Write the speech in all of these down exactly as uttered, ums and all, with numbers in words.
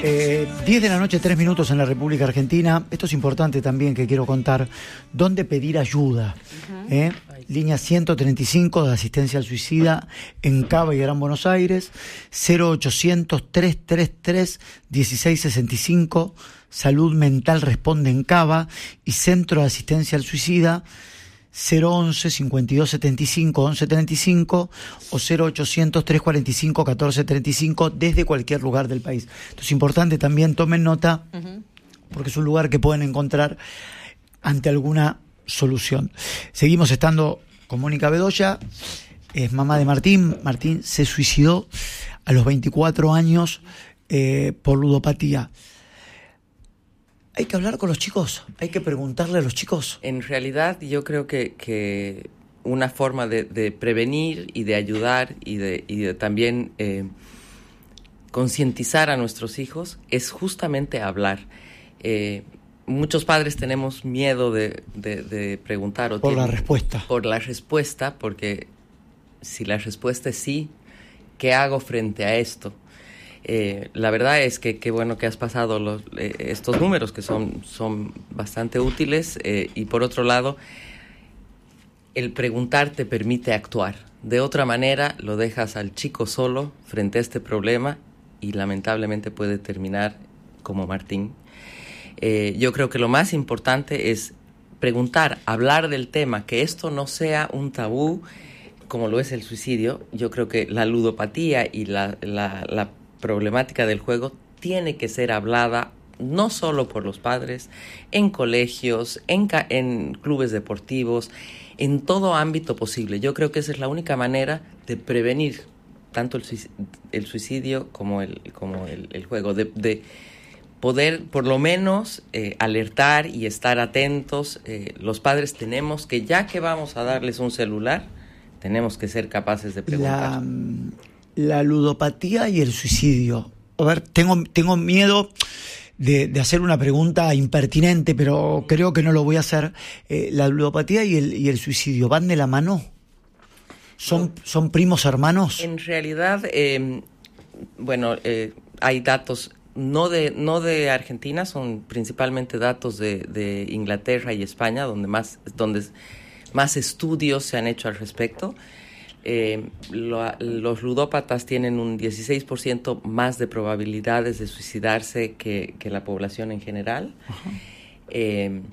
Eh, diez de la noche, tres minutos en la República Argentina. Esto es importante también que quiero contar. ¿Dónde pedir ayuda? Uh-huh. ¿Eh? Línea ciento treinta y cinco de asistencia al suicida en Cava y Gran Buenos Aires. cero ochocientos, trescientos treinta y tres, dieciséis sesenta y cinco. Salud Mental Responde en Cava. Y Centro de Asistencia al Suicida cero once, cincuenta y dos setenta y cinco, once treinta y cinco o cero ochocientos, trescientos cuarenta y cinco, catorce treinta y cinco desde cualquier lugar del país. Esto es importante, también tomen nota, uh-huh, porque es un lugar que pueden encontrar ante alguna solución. Seguimos estando con Mónica Bedoya, es mamá de Martín. Martín se suicidó a los veinticuatro años eh, por ludopatía. Hay que hablar con los chicos, hay que preguntarle a los chicos. En realidad yo creo que, que una forma de, de prevenir y de ayudar y de, y de también eh, concientizar a nuestros hijos es justamente hablar. Eh, muchos padres tenemos miedo de, de, de preguntar. O por tienen, la respuesta. Por la respuesta, porque si la respuesta es sí, ¿qué hago frente a esto? Eh, la verdad es que qué bueno que has pasado los, eh, estos números que son, son bastante útiles eh, y por otro lado el preguntar te permite actuar. De otra manera lo dejas al chico solo frente a este problema y lamentablemente puede terminar como Martín. Eh, yo creo que lo más importante es preguntar, hablar del tema, que esto no sea un tabú como lo es el suicidio. Yo creo que la ludopatía y la, la, la problemática del juego tiene que ser hablada no solo por los padres, en colegios, en, ca- en clubes deportivos, en todo ámbito posible. Yo creo que esa es la única manera de prevenir tanto el suicidio, el suicidio como el, como el, el juego, de, de poder por lo menos eh, alertar y estar atentos. Eh, los padres tenemos que, ya que vamos a darles un celular, tenemos que ser capaces de preguntar. La... La ludopatía y el suicidio. A ver, tengo, tengo miedo de, de hacer una pregunta impertinente, pero creo que no lo voy a hacer. Eh, ¿La ludopatía y el, y el suicidio van de la mano? ¿Son, son primos hermanos? En realidad, eh, bueno, eh, hay datos no de, no de Argentina, son principalmente datos de, de Inglaterra y España, donde más, donde más estudios se han hecho al respecto. Eh, lo, los ludópatas tienen un dieciséis por ciento más de probabilidades de suicidarse que, que la población en general. Uh-huh. Eh,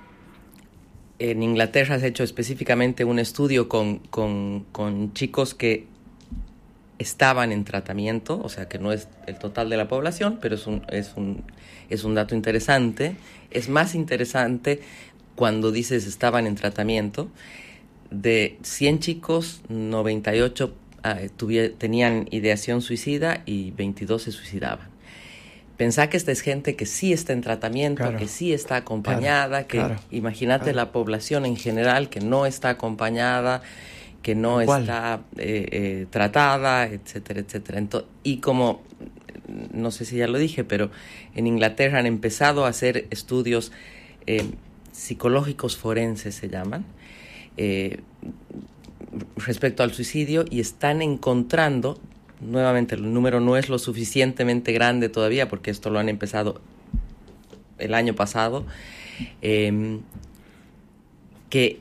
en Inglaterra se ha hecho específicamente un estudio con, con, con chicos que estaban en tratamiento, o sea que no es el total de la población, pero es un, es un, es un dato interesante. Es más interesante cuando dices estaban en tratamiento. De cien chicos, noventa y ocho uh, tuvi- tenían ideación suicida y veintidós se suicidaban. Pensá que esta es gente que sí está en tratamiento, claro, que sí está acompañada, claro, que claro, imagínate claro. La población en general que no está acompañada, que no ¿Cuál? está eh, eh, tratada, etcétera, etcétera. Entonces, y como, no sé si ya lo dije, pero en Inglaterra han empezado a hacer estudios eh, psicológicos forenses, se llaman, Eh, respecto al suicidio, y están encontrando, nuevamente el número no es lo suficientemente grande todavía porque esto lo han empezado el año pasado, eh, que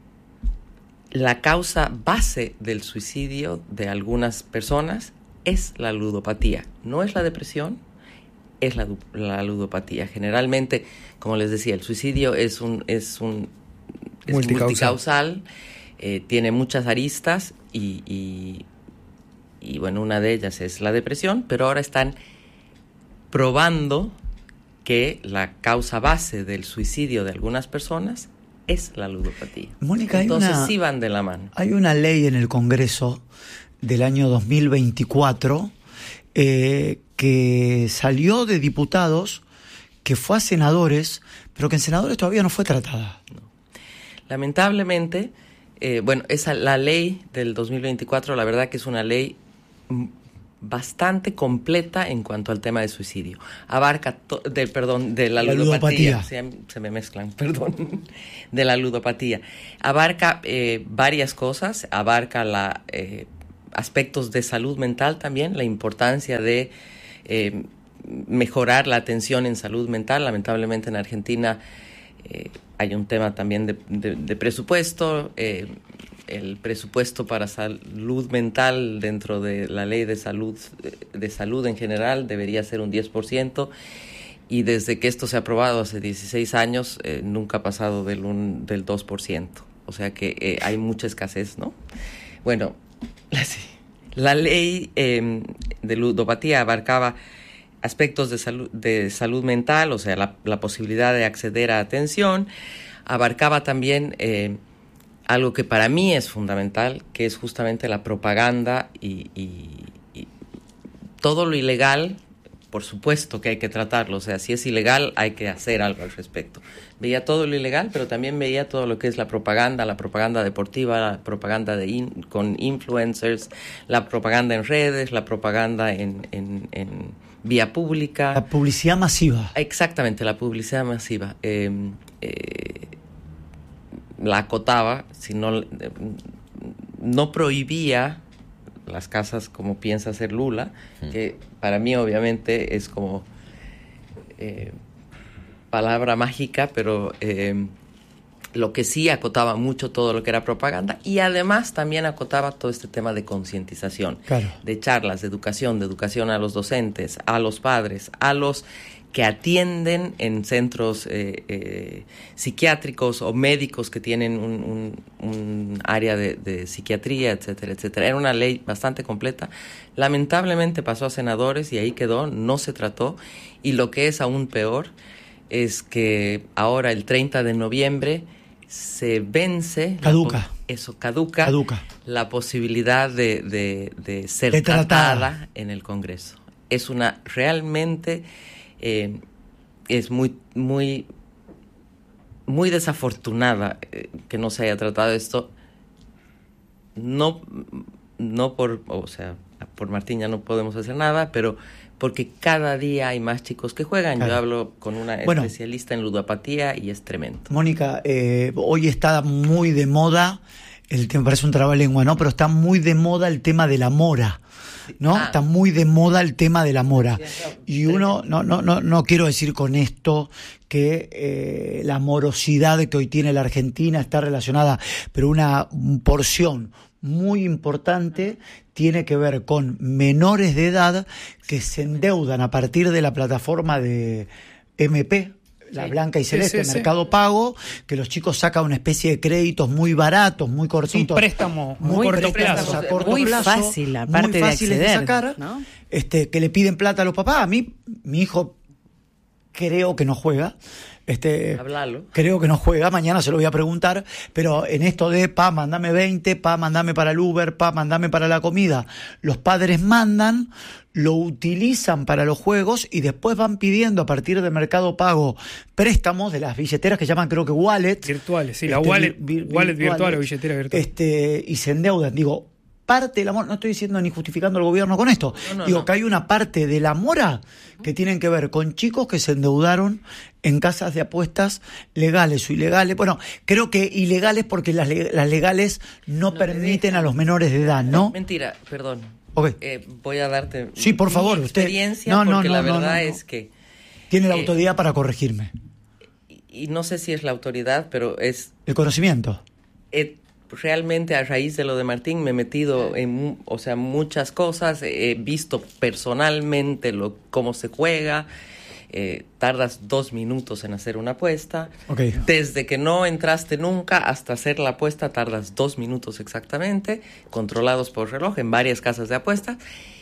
la causa base del suicidio de algunas personas es la ludopatía, no es la depresión, es la, la ludopatía. Generalmente, como les decía, el suicidio es un es un Es multicausal, multicausal eh, tiene muchas aristas y, y, y bueno, una de ellas es la depresión, pero ahora están probando que la causa base del suicidio de algunas personas es la ludopatía. Mónica, entonces hay una, sí van de la mano. Hay una ley en el Congreso del año dos mil veinticuatro eh, que salió de diputados, que fue a senadores, pero que en senadores todavía no fue tratada. No. Lamentablemente, eh, bueno, esa la ley del dos mil veinticuatro, la verdad que es una ley bastante completa en cuanto al tema de suicidio. Abarca, to, de, perdón, de la, la ludopatía. ludopatía. Se, se me mezclan, perdón. De la ludopatía. Abarca eh, varias cosas, abarca la, eh, aspectos de salud mental también, la importancia de... Eh, mejorar la atención en salud mental. Lamentablemente en Argentina eh, hay un tema también de, de, de presupuesto. Eh, el presupuesto para salud mental dentro de la ley de salud, de salud en general debería ser un diez por ciento. Y desde que esto se ha aprobado hace dieciséis años, eh, nunca ha pasado del, un, del dos por ciento. O sea que eh, hay mucha escasez, ¿no? Bueno, la, la ley eh, de ludopatía abarcaba aspectos de salud, de salud mental, o sea, la, la posibilidad de acceder a atención. Abarcaba también eh, algo que para mí es fundamental, que es justamente la propaganda y, y, y todo lo ilegal. Por supuesto que hay que tratarlo, o sea, si es ilegal hay que hacer algo al respecto. Veía todo lo ilegal, pero también veía todo lo que es la propaganda, la propaganda deportiva, la propaganda de in, con influencers, la propaganda en redes, la propaganda en, en, en vía pública. La publicidad masiva. Exactamente, la publicidad masiva. Eh, eh, la acotaba, si no, eh, no prohibía las casas como piensa hacer Lula, mm. que para mí obviamente es como eh, palabra mágica, pero eh, lo que sí acotaba mucho todo lo que era propaganda, y además también acotaba todo este tema de concientización, claro. de charlas, de educación, de educación a los docentes, a los padres, a los que atienden en centros eh, eh, psiquiátricos o médicos que tienen un, un, un área de, de psiquiatría, etcétera, etcétera. Era una ley bastante completa. Lamentablemente pasó a senadores y ahí quedó, no se trató. Y lo que es aún peor es que ahora el treinta de noviembre se vence... Caduca. La, eso, caduca, caduca la posibilidad de, de, de ser de tratada. tratada en el Congreso. Es una realmente... Eh, es muy, muy, muy desafortunada eh, que no se haya tratado esto. No, no por, o sea, por Martín ya no podemos hacer nada, pero porque cada día hay más chicos que juegan. Claro. Yo hablo con una bueno, especialista en ludopatía y es tremendo. Mónica, eh, hoy está muy de moda, el tema parece un trabalengua, ¿no? Pero está muy de moda el tema de la mora. ¿No? Ah. Está muy de moda el tema de la mora. Y uno, no, no, no, no quiero decir con esto que eh, la morosidad que hoy tiene la Argentina está relacionada, pero una porción muy importante tiene que ver con menores de edad que se endeudan a partir de la plataforma de M P, la blanca y celeste, sí, sí, Mercado sí. Pago, que los chicos sacan una especie de créditos muy baratos, muy cortitos. Un préstamo muy, muy corto préstamos plazo. A corto muy plazo, fácil, aparte muy fáciles de, acceder, de sacar, ¿no? este, que le piden plata a los papás. A mí, mi hijo creo que no juega. Este, Hablalo. Creo que no juega, mañana se lo voy a preguntar, pero en esto de pa, mandame veinte, pa, mandame para el Uber, pa, mandame para la comida, los padres mandan, lo utilizan para los juegos y después van pidiendo a partir de Mercado Pago préstamos de las billeteras que llaman creo que wallet. Virtuales, sí, este, la wallet, vir, vir, wallet virtual wallet, o billetera virtual. Este, y se endeudan, digo... Parte del amor, no estoy diciendo ni justificando al gobierno con esto, no, no, digo no. que hay una parte de la mora que tienen que ver con chicos que se endeudaron en casas de apuestas legales o ilegales. Bueno, creo que ilegales porque las, las legales no, no permiten a los menores de edad, ¿no? Mentira, perdón. Okay. Eh, voy a darte sí, por mi favor, experiencia usted... no, porque no, no, la verdad no, no, no. es que... Tiene la eh, autoridad para corregirme. Y, y no sé si es la autoridad, pero es... El conocimiento. Eh, realmente a raíz de lo de Martín me he metido en, o sea, muchas cosas, he visto personalmente lo cómo se juega, eh, tardas dos minutos en hacer una apuesta, okay. Desde que no entraste nunca hasta hacer la apuesta tardas dos minutos exactamente, controlados por reloj en varias casas de apuestas,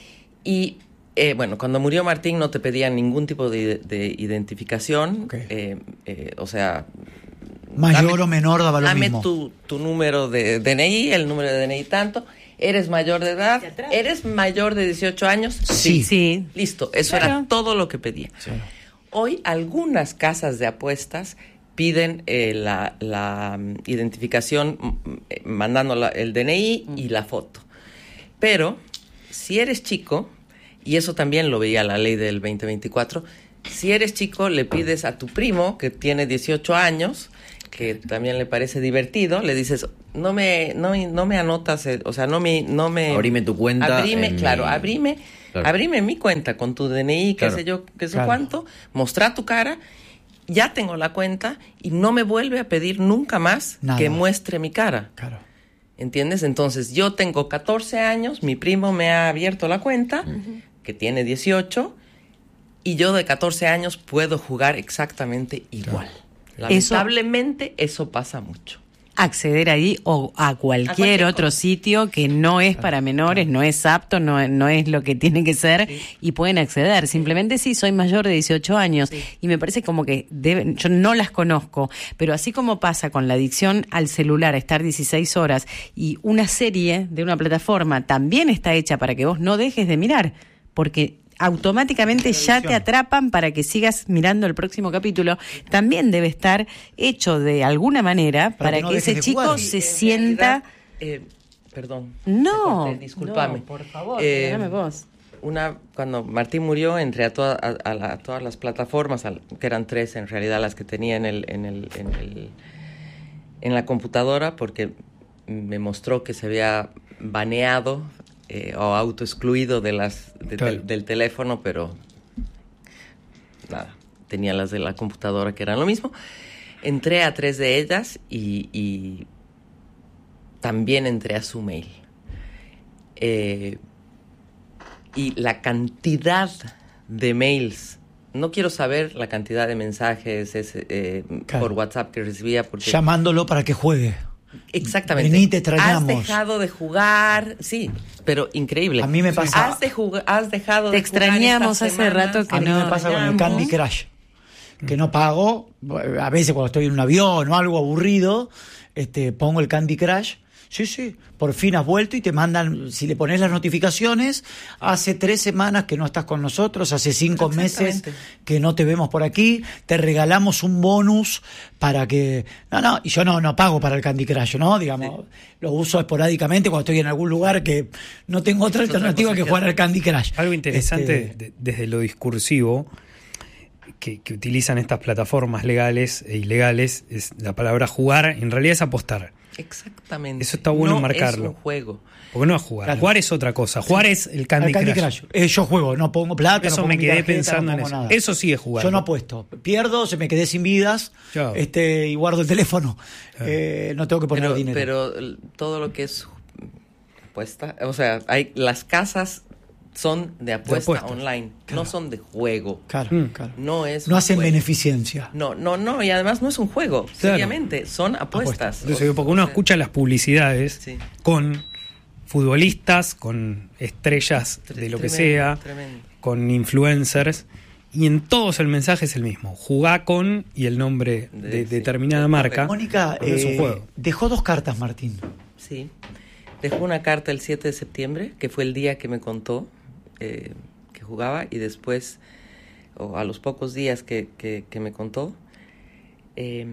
y eh, bueno, cuando murió Martín no te pedían ningún tipo de, de identificación, okay. eh, eh, o sea... Mayor dame, o menor daba lo dame mismo. Dame tu, tu número de D N I, el número de D N I tanto. ¿Eres mayor de edad? ¿Eres mayor de dieciocho años? Sí. sí. Listo, eso claro. era todo lo que pedía. Sí. Hoy algunas casas de apuestas piden eh, la, la um, identificación eh, mandando la, el D N I mm. y la foto. Pero si eres chico, y eso también lo veía la ley del veinte veinticuatro, si eres chico le pides a tu primo que tiene dieciocho años... que también le parece divertido, le dices, no me no, no me anotas, el, o sea, no me... no me abrime tu cuenta. Abrime, claro, mi... abrime Claro. Abrime mi cuenta con tu D N I, qué claro. sé yo, qué sé claro. cuánto, mostrar tu cara, ya tengo la cuenta y no me vuelve a pedir nunca más Nada. que muestre mi cara. Claro. ¿Entiendes? Entonces, yo tengo catorce años, mi primo me ha abierto la cuenta, uh-huh. que tiene dieciocho, y yo de catorce años puedo jugar exactamente igual. Claro. Lamentablemente, eso, eso pasa mucho. Acceder ahí o a cualquier, a cualquier otro cosa. Sitio que no es para menores, no es apto, no, no es lo que tiene que ser, sí. y pueden acceder. Simplemente sí, soy mayor de dieciocho años, sí. y me parece como que deben, yo no las conozco, pero así como pasa con la adicción al celular, estar dieciséis horas, y una serie de una plataforma también está hecha para que vos no dejes de mirar, porque automáticamente ya te atrapan para que sigas mirando el próximo capítulo, también debe estar hecho de alguna manera para, para que, no que ese chico jugar. se sienta... Realidad, eh, perdón. No, corté, discúlpame. No, por favor, eh, dame vos. Una, cuando Martín murió, entré a, toda, a, a, la, a todas las plataformas, a, que eran tres en realidad las que tenía en, el, en, el, en, el, en la computadora, porque me mostró que se había baneado Eh, o autoexcluido de las de, claro. del, del teléfono, pero nada, tenía las de la computadora que eran lo mismo. Entré a tres de ellas y, y también entré a su mail. Eh, y la cantidad de mails, no quiero saber la cantidad de mensajes ese, eh, claro. por WhatsApp que recibía. Porque llamándolo para que juegue. Exactamente. Vení, te extrañamos. Has dejado de jugar, sí, pero increíble. A mí me pasa. Has, de jug- has dejado te de extrañamos jugar. Te extrañamos hace rato que a no. A mí me pasa con el Candy Crush, que no pago. A veces cuando estoy en un avión o algo aburrido, este, pongo el Candy Crush. Sí, sí, por fin has vuelto y te mandan, si le pones las notificaciones, hace tres semanas que no estás con nosotros, hace cinco meses que no te vemos por aquí, te regalamos un bonus para que... No, no, y yo no, no pago para el Candy Crush, ¿no? Digamos, sí. Lo uso esporádicamente cuando estoy en algún lugar que no tengo otra es alternativa otra que jugar al Candy Crush. Algo interesante este... de, desde lo discursivo que, que utilizan estas plataformas legales e ilegales es la palabra jugar, en realidad es apostar. Exactamente. Eso está bueno no marcarlo. Es un juego. Porque no es jugar. Claro. Jugar es otra cosa. Jugar sí. es el Candy, el Candy Crush. Crush. Eh, yo juego, no pongo plata. Eso no pongo me quedé tarjeta, pensando no en eso. Nada. Eso sí es jugar. Yo no apuesto. Pierdo, se me quedé sin vidas, Chao. este y guardo el teléfono. Claro. Eh, no tengo que poner pero, dinero. Pero todo lo que es apuesta, o sea, hay las casas son de apuesta de online, claro. no son de juego. Claro, mm. claro. No es no hacen juego. beneficencia. No, no, no, y además no es un juego, claro. seriamente, son apuestas. Entonces, o, porque uno o sea, escucha las publicidades sí. con futbolistas, con estrellas de lo tremendo, que sea, tremendo. Con influencers, y en todos el mensaje es el mismo: jugá con y el nombre de, de sí. determinada marca. Mónica, eh, es un juego. Dejó dos cartas, Martín. Sí, dejó una carta el siete de septiembre, que fue el día que me contó Eh, que jugaba, y después, o a los pocos días que, que, que me contó, eh,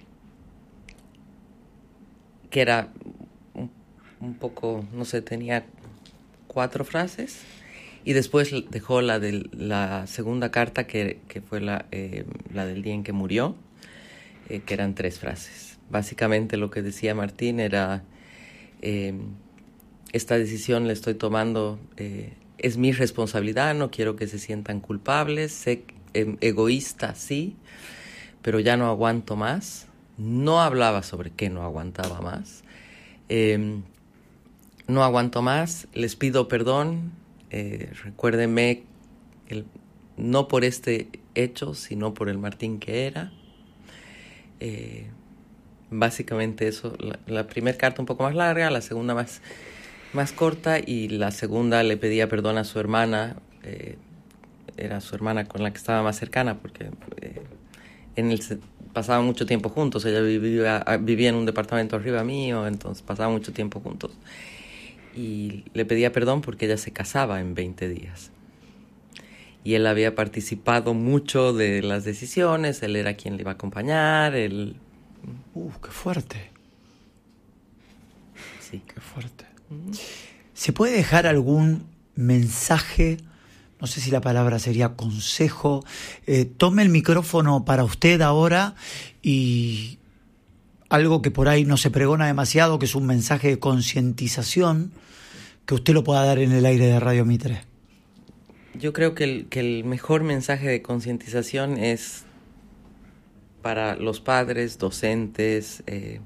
que era un, un poco, no sé, tenía cuatro frases, y después dejó la de la segunda carta, que, que fue la, eh, la del día en que murió, eh, que eran tres frases. Básicamente lo que decía Martín era, eh, esta decisión la estoy tomando... Eh, es mi responsabilidad, no quiero que se sientan culpables, sé eh, egoísta, sí, pero ya no aguanto más. No hablaba sobre qué no aguantaba más. Eh, no aguanto más, les pido perdón, eh, recuérdenme, el, no por este hecho, sino por el Martín que era. Eh, básicamente eso, la, la primera carta un poco más larga, la segunda más... más corta, y la segunda le pedía perdón a su hermana, eh, era su hermana con la que estaba más cercana, porque eh, en el, pasaban mucho tiempo juntos, ella vivía, vivía en un departamento arriba mío, entonces pasaban mucho tiempo juntos, y le pedía perdón porque ella se casaba en veinte días, y él había participado mucho de las decisiones, él era quien le iba a acompañar, él... ¡Uh, qué fuerte! Sí. ¡Qué fuerte! ¿Se puede dejar algún mensaje? No sé si la palabra sería consejo. Eh, tome el micrófono para usted ahora, y algo que por ahí no se pregona demasiado, que es un mensaje de concientización, que usted lo pueda dar en el aire de Radio Mitre. Yo creo que el, que el mejor mensaje de concientización es para los padres, docentes, eh,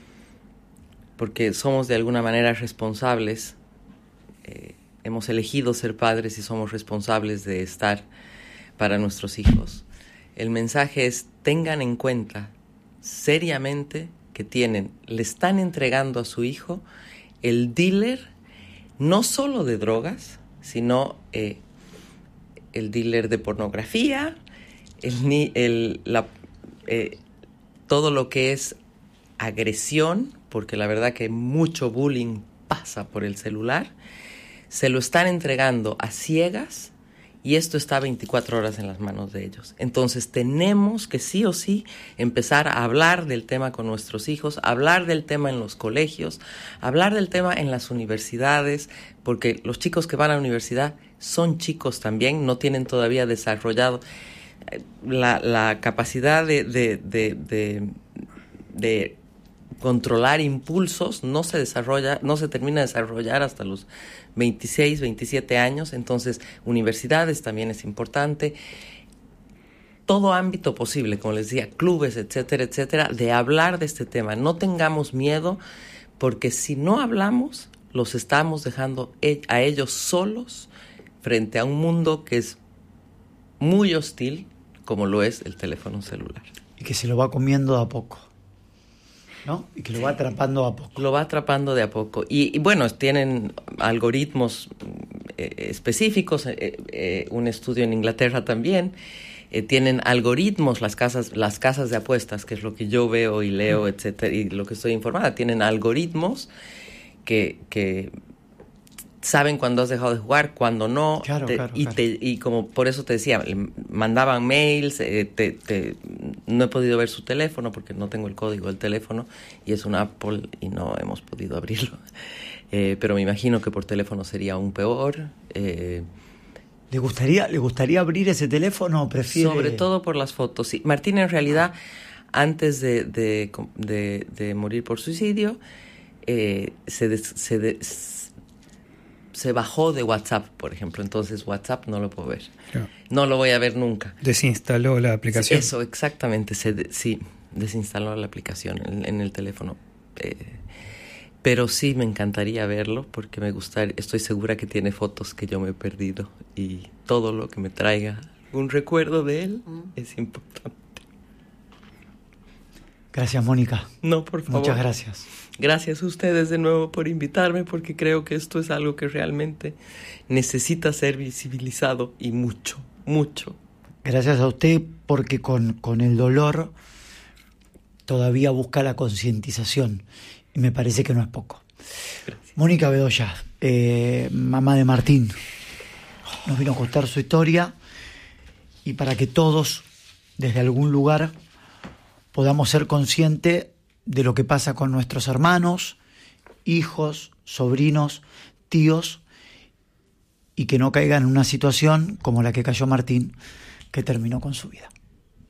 porque somos de alguna manera responsables, eh, hemos elegido ser padres y somos responsables de estar para nuestros hijos. El mensaje es: tengan en cuenta seriamente que tienen, le están entregando a su hijo el dealer no solo de drogas, sino eh, el dealer de pornografía, el, el, la, eh, todo lo que es agresión, porque la verdad que mucho bullying pasa por el celular, se lo están entregando a ciegas y esto está veinticuatro horas en las manos de ellos. Entonces tenemos que sí o sí empezar a hablar del tema con nuestros hijos, hablar del tema en los colegios, hablar del tema en las universidades, porque los chicos que van a la universidad son chicos también, no tienen todavía desarrollado la, la capacidad de, de, de, de, de controlar impulsos, no se desarrolla, no se termina de desarrollar hasta los veintiséis, veintisiete años. Entonces, universidades también es importante. Todo ámbito posible, como les decía, clubes, etcétera, etcétera, de hablar de este tema. No tengamos miedo, porque si no hablamos, los estamos dejando a ellos solos frente a un mundo que es muy hostil, como lo es el teléfono celular. Y que se lo va comiendo de a poco, ¿no? Y que lo va atrapando a poco. Lo va atrapando de a poco. Y, y bueno, tienen algoritmos eh, específicos, eh, eh, un estudio en Inglaterra también, eh, tienen algoritmos las casas, las casas de apuestas, que es lo que yo veo y leo, mm. etcétera, y lo que estoy informada, tienen algoritmos que, que saben cuándo has dejado de jugar, cuándo no, claro, te, claro, y, claro. Te, y como por eso te decía, mandaban mails, eh, te, te, no he podido ver su teléfono porque no tengo el código del teléfono y es un Apple y no hemos podido abrirlo, eh, pero me imagino que por teléfono sería aún peor. Eh, ¿Le gustaría, ¿Le gustaría abrir ese teléfono o prefiere...? Sobre todo por las fotos, sí. Martín, en realidad, antes de, de, de, de morir por suicidio, eh, se, des, se, des, se bajó de WhatsApp, por ejemplo. Entonces, WhatsApp no lo puedo ver. Claro. No lo voy a ver nunca. Desinstaló la aplicación. Sí, eso, exactamente. Se de, sí, desinstaló la aplicación en, en el teléfono. Eh, Pero sí me encantaría verlo porque me gustaría, estoy segura que tiene fotos que yo me he perdido y todo lo que me traiga un recuerdo de él mm. es importante. Gracias, Mónica. No, por favor. Muchas gracias. Gracias a ustedes de nuevo por invitarme porque creo que esto es algo que realmente necesita ser visibilizado y mucho, mucho. Gracias a usted porque con, con el dolor todavía busca la concientización. Y me parece que no es poco. Gracias. Mónica Bedoya, eh, mamá de Martín, nos vino a contar su historia y para que todos, desde algún lugar, podamos ser conscientes de lo que pasa con nuestros hermanos, hijos, sobrinos, tíos, y que no caigan en una situación como la que cayó Martín, que terminó con su vida.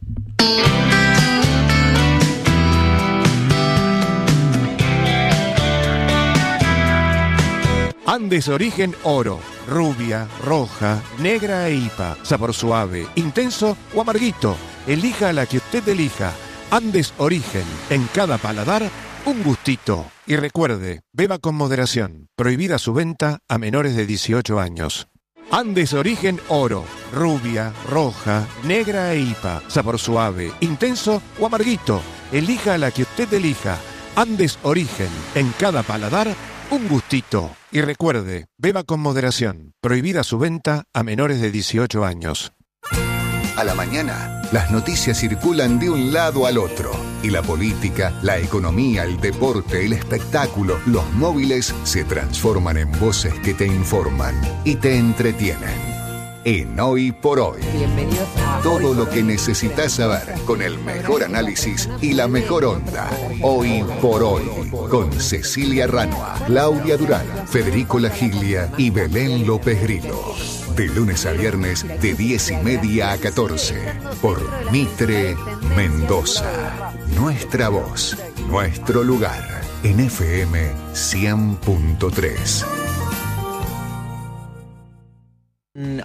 Andes Origen Oro, rubia, roja, negra e I P A, sabor suave, intenso o amarguito, elija la que usted elija. Andes Origen, en cada paladar, un gustito. Y recuerde, beba con moderación, prohibida su venta a menores de dieciocho años. Andes Origen Oro, rubia, roja, negra e I P A, sabor suave, intenso o amarguito, elija la que usted elija. Andes Origen, en cada paladar, un gustito. Y recuerde, beba con moderación. Prohibida su venta a menores de dieciocho años. A la mañana, las noticias circulan de un lado al otro. Y la política, la economía, el deporte, el espectáculo, los móviles se transforman en voces que te informan y te entretienen. En Hoy por Hoy. Bienvenidos a Todo lo que necesitas saber con el mejor análisis y la mejor onda. Hoy por Hoy. Con Cecilia Ranua, Claudia Durán, Federico Lagiglia y Belén López Grillo. De lunes a viernes de diez y media a catorce. Por Mitre Mendoza. Nuestra voz, nuestro lugar. En F M cien punto tres.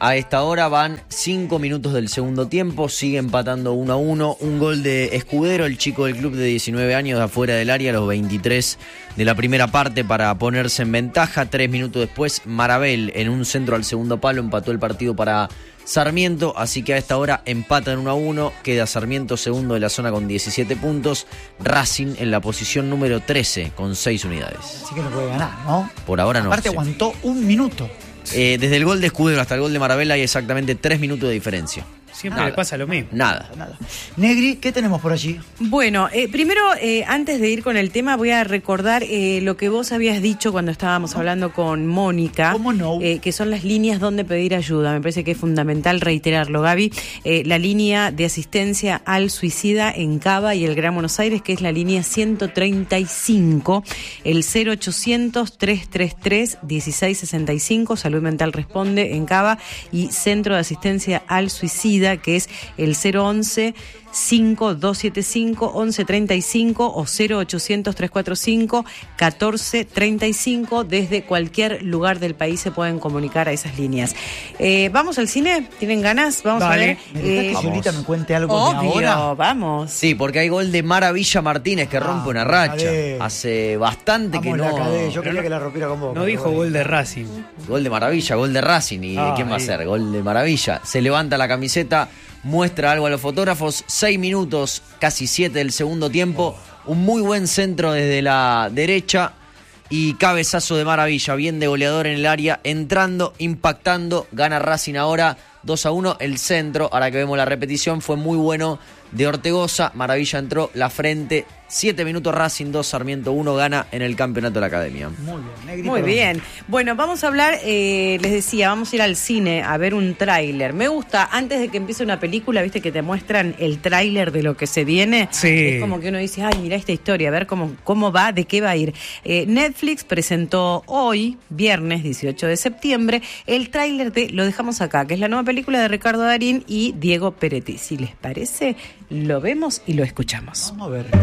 a esta hora van cinco minutos del segundo tiempo, sigue empatando uno a uno, un gol de Escudero, el chico del club de diecinueve años de afuera del área, a los veintitrés de la primera parte para ponerse en ventaja. Tres minutos después, Marabel en un centro al segundo palo empató el partido para Sarmiento, así que a esta hora empatan uno a uno, queda Sarmiento segundo de la zona con diecisiete puntos, Racing en la posición número trece con seis unidades. Así que no puede ganar, ¿no? Por ahora no. Aparte sí. aguantó un minuto. Eh, desde el gol de Escudero hasta el gol de Marabel hay exactamente tres minutos de diferencia. Siempre Nada. le pasa lo mismo. Nada. Nada. Negri, ¿qué tenemos por allí? Bueno, eh, primero, eh, antes de ir con el tema, voy a recordar eh, lo que vos habías dicho cuando estábamos hablando con Mónica. ¿Cómo no? Eh, que son las líneas donde pedir ayuda. Me parece que es fundamental reiterarlo, Gaby. Eh, la línea de asistencia al suicida en Cava y el Gran Buenos Aires, que es la línea ciento treinta y cinco, el cero ochocientos, trescientos treinta y tres, dieciséis sesenta y cinco, Salud Mental Responde en Cava, y Centro de Asistencia al Suicida, que es el cero once, cinco dos siete cinco, once treinta y cinco o cero ochocientos, trescientos cuarenta y cinco, catorce treinta y cinco. Desde cualquier lugar del país se pueden comunicar a esas líneas. Eh, ¿Vamos al cine? ¿Tienen ganas? Vamos Dale. a ver. ¿Me dejás que vamos. Solita me cuente algo de Obvio, ahora? vamos. Sí, porque hay gol de Maravilla Martínez que Ah, rompe una racha. Cadé. Hace bastante Vamos que la no. Cadé, yo quería que la rompiera con vos. No dijo pero gol bueno. de Racing. Gol de Maravilla, gol de Racing. ¿Y Ah, de quién va a ahí. ser? Gol de Maravilla. Se levanta la camiseta, muestra algo a los fotógrafos. Seis minutos, casi siete del segundo tiempo. Un muy buen centro desde la derecha. Y cabezazo de Maravilla, bien de goleador en el área, entrando, impactando. Gana Racing ahora dos a uno. El centro, ahora que vemos la repetición, fue muy bueno de Ortegoza. Maravilla entró, la frente. Siete minutos Racing, dos Sarmiento, uno, gana en el campeonato de la academia. Muy bien, Negri. Muy perdón. bien. Bueno, vamos a hablar, eh, les decía, vamos a ir al cine a ver un tráiler. Me gusta, antes de que empiece una película, viste que te muestran el tráiler de lo que se viene. Sí. Es como que uno dice, ay, mira esta historia, a ver cómo, cómo va, de qué va a ir. Eh, Netflix presentó hoy, viernes dieciocho de septiembre, el tráiler de Lo Dejamos Acá, que es la nueva película de Ricardo Darín y Diego Peretti. Si les parece, lo vemos y lo escuchamos. Vamos a ver.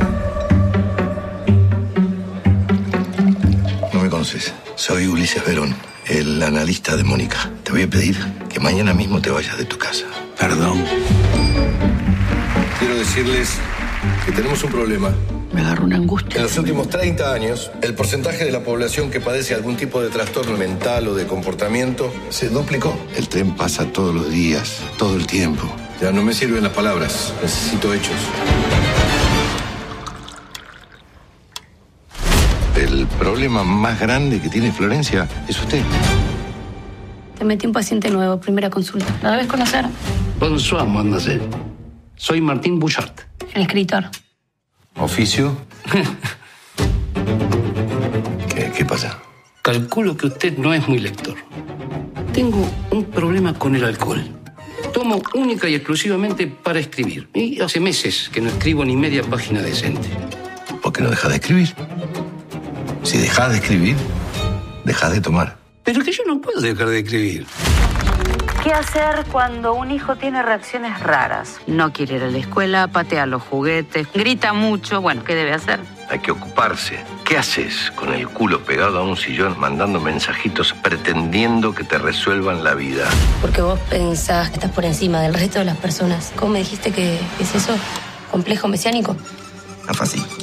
No me conoces. Soy Ulises Verón, el analista de Mónica. Te voy a pedir que mañana mismo te vayas de tu casa. Perdón. Quiero decirles que tenemos un problema. Me agarró una angustia. En los últimos treinta años, el porcentaje de la población que padece algún tipo de trastorno mental o de comportamiento se duplicó. El tren pasa todos los días, todo el tiempo. Ya no me sirven las palabras, necesito hechos. El problema más grande que tiene Florencia es usted. Te metí un paciente nuevo, primera consulta. ¿Lo debes conocer? Bonsoir, mademoiselle. Soy Martín Bouchard. El escritor. ¿Oficio? ¿Qué, qué pasa? Calculo que usted no es muy lector. Tengo un problema con el alcohol. Tomo única y exclusivamente para escribir. Y hace meses que no escribo ni media página decente. ¿Por qué no dejas de escribir? Si dejas de escribir, dejas de tomar. Pero que yo no puedo dejar de escribir. ¿Qué hacer cuando un hijo tiene reacciones raras? No quiere ir a la escuela, patea los juguetes, grita mucho. Bueno, ¿qué debe hacer? Hay que ocuparse. ¿Qué haces con el culo pegado a un sillón mandando mensajitos pretendiendo que te resuelvan la vida? Porque vos pensás que estás por encima del resto de las personas. ¿Cómo me dijiste que es eso? ¿Complejo mesiánico? No fue así.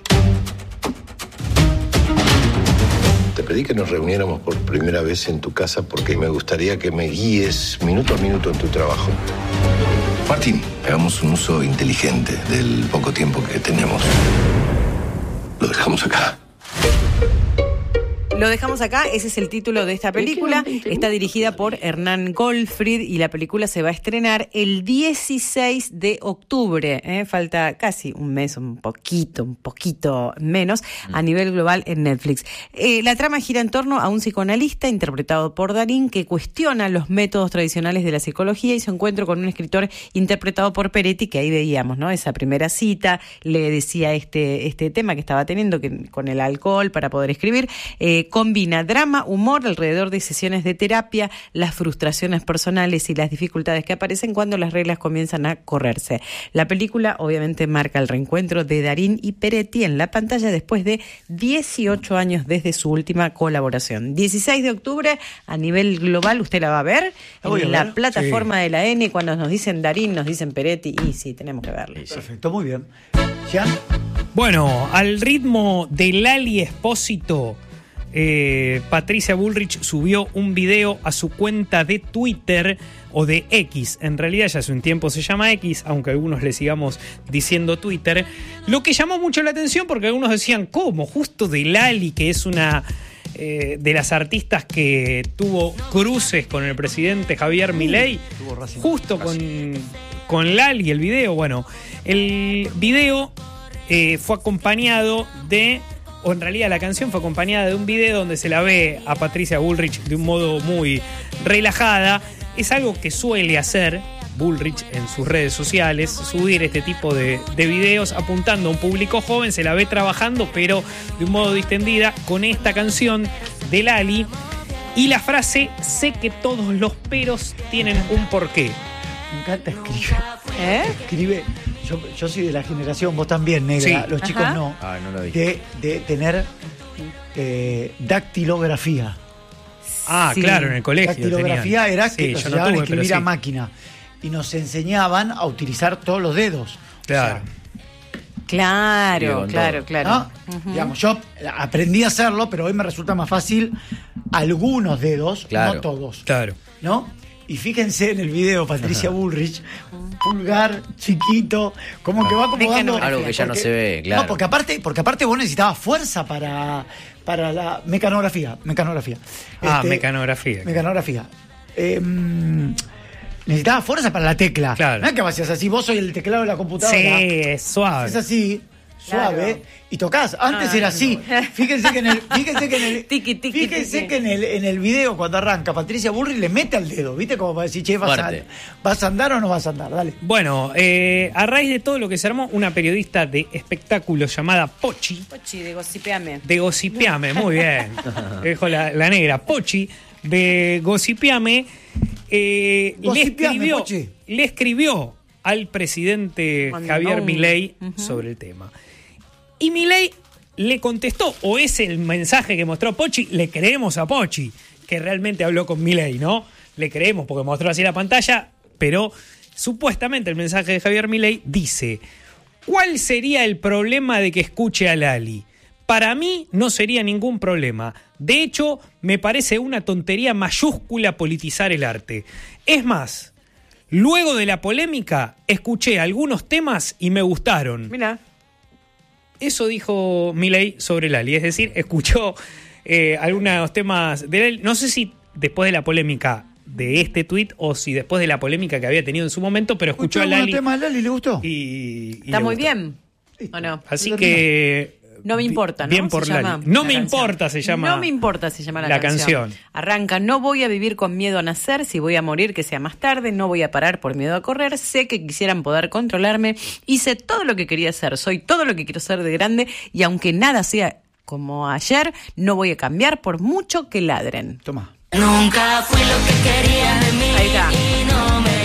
Te pedí que nos reuniéramos por primera vez en tu casa porque me gustaría que me guíes minuto a minuto en tu trabajo. Martín, hagamos un uso inteligente del poco tiempo que tenemos. Lo dejamos acá. Lo dejamos acá, ese es el título de esta película. Está dirigida por Hernán Goldfried y la película se va a estrenar el dieciséis de octubre. ¿eh? Falta casi un mes, un poquito, un poquito menos, a nivel global en Netflix. Eh, la trama gira en torno a un psicoanalista interpretado por Darín que cuestiona los métodos tradicionales de la psicología y su encuentro con un escritor interpretado por Peretti, que ahí veíamos, ¿no? Esa primera cita, le decía este, este tema que estaba teniendo que, con el alcohol para poder escribir. Eh, Eh, combina drama, humor alrededor de sesiones de terapia, las frustraciones personales y las dificultades que aparecen cuando las reglas comienzan a correrse. La película obviamente marca el reencuentro de Darín y Peretti en la pantalla después de dieciocho años desde su última colaboración. dieciséis de octubre, a nivel global, usted la va a ver La voy a en la ver. plataforma Sí. de la N. Cuando nos dicen Darín, nos dicen Peretti, y sí, tenemos que verla. Perfecto, muy bien. ¿Jean? Bueno, al ritmo de Lali Espósito, eh, Patricia Bullrich subió un video a su cuenta de Twitter, o de X, en realidad ya hace un tiempo se llama X, aunque algunos le sigamos diciendo Twitter, lo que llamó mucho la atención porque algunos decían, ¿cómo? Justo de Lali, que es una eh, de las artistas que tuvo cruces con el presidente Javier Milei, justo con, con Lali el video. Bueno, el video eh, fue acompañado de, o en realidad la canción fue acompañada de un video donde se la ve a Patricia Bullrich de un modo muy relajada. Es algo que suele hacer Bullrich en sus redes sociales, subir este tipo de, de videos apuntando a un público joven. Se la ve trabajando, pero de un modo distendida, con esta canción de Lali. Y la frase, sé que todos los peros tienen un porqué. Me encanta escribir. ¿Eh? Escribe. Yo, yo soy de la generación, vos también, negra. Sí. Los chicos Ajá. no. Ah, no lo vi. De, de tener eh, dactilografía. Ah, Sí. claro, en el colegio. Dactilografía tenían. era Sí, que yo nos no enseñaban a tuve, pero escribir a sí. máquina. Y nos enseñaban a utilizar todos los dedos. Claro. Claro, Digo, con claro, todo. claro. ¿No? Ujú. Digamos, yo aprendí a hacerlo, pero hoy me resulta más fácil algunos dedos, Claro. no todos. Claro. ¿No? Y fíjense en el video, Patricia Bullrich, pulgar chiquito, como que va acomodando. Mecanografía. Algo que ya no porque- se ve, claro. No, porque aparte, porque aparte vos necesitabas fuerza para, para la mecanografía. Mecanografía. Ah, Este, mecanografía. Mecanografía. Eh, necesitabas fuerza para la tecla. Claro. No es que hacías así, vos soy el teclado de la computadora. Sí, es suave. Es así, suave, Claro. y tocás. Antes Ah, era así. Fíjense que en el, fíjense que en el, Tiqui, tiqui, fíjense tiqui. que en el, en el video cuando arranca Patricia Bullrich le mete al dedo, ¿viste? Como para decir, che, ¿vas a, Fuerte. ¿vas a andar o no vas a andar? Dale. Bueno, eh, a raíz de todo lo que se armó, una periodista de espectáculos llamada Pochi, Pochi, de Gossipeame. de Gossipiame, muy bien, dejo la, la negra, Pochi, de Gossipiame, eh, le, Gossipiame, escribió, Pochi. le escribió al presidente Mandó Javier un- Milei Ujú. sobre el tema. Y Milei le contestó, o es el mensaje que mostró Pochi, le creemos a Pochi, que realmente habló con Milei, ¿no? Le creemos porque mostró así la pantalla, pero supuestamente el mensaje de Javier Milei dice: ¿cuál sería el problema de que escuche a Lali? Para mí no sería ningún problema. De hecho, me parece una tontería mayúscula politizar el arte. Es más, luego de la polémica, escuché algunos temas y me gustaron. Mira. Eso dijo Milei sobre Lali, es decir, escuchó eh, algunos temas de Lali. No sé si después de la polémica de este tuit o si después de la polémica que había tenido en su momento, pero escuchó a algunos Lali. temas de Lali? ¿Le gustó? Y, y Está le muy gustó. bien. ¿O no? Así que. No me importa, ¿no? Bien por Se Lali. llama No la me canción. importa, se llama. No me importa, se llama la, la canción. canción. Arranca, no voy a vivir con miedo a nacer, si voy a morir que sea más tarde, no voy a parar por miedo a correr, sé que quisieran poder controlarme, hice todo lo que quería ser, soy todo lo que quiero ser de grande y aunque nada sea como ayer, no voy a cambiar por mucho que ladren. Toma. Nunca fui lo que querían de mí. Ahí está. Y no me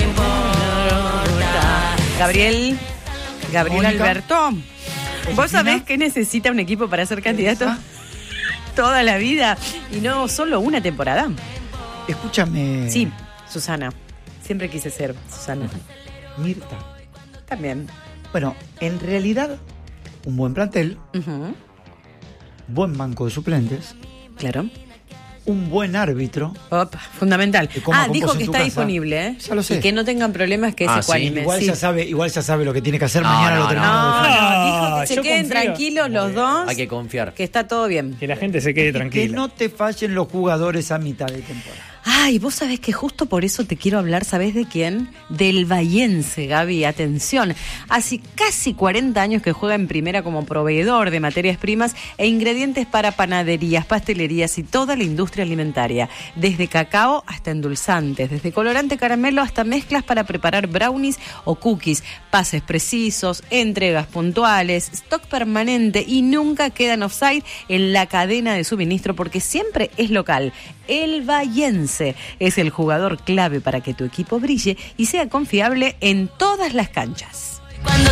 importa. Gabriel, Gabriel Mónica. Alberto, ¿vos Josefina. sabés que necesita un equipo para ser candidato? Elsa. Toda la vida y no solo una temporada. Escúchame. Sí, Susana. Siempre quise ser Susana. Mirta. También. Bueno, en realidad, un buen plantel, Ujú. buen banco de suplentes, Claro. un buen árbitro. Opa, fundamental. Que coma Ah, dijo compost en que tu está casa. disponible, ¿eh? Ya lo sé. Y que no tengan problemas, que Ah, es sí. ecuánime. Igual Sí. ya sabe, igual ya sabe lo que tiene que hacer. No, Mañana no, lo no. terminamos de No, definir. no, dijo que se yo queden confío. tranquilos los dos. Hay que confiar. Que está todo bien. Que la gente se quede Que tranquila. no te fallen los jugadores a mitad de temporada. Ay, vos sabés que justo por eso te quiero hablar, ¿sabés de quién? Del Bahiense, Gaby, atención. Hace casi cuarenta años que juega en primera como proveedor de materias primas e ingredientes para panaderías, pastelerías y toda la industria alimentaria. Desde cacao hasta endulzantes, desde colorante caramelo hasta mezclas para preparar brownies o cookies, pases precisos, entregas puntuales, stock permanente y nunca quedan offside en la cadena de suministro porque siempre es local. El Bahiense es el jugador clave para que tu equipo brille y sea confiable en todas las canchas. Cuando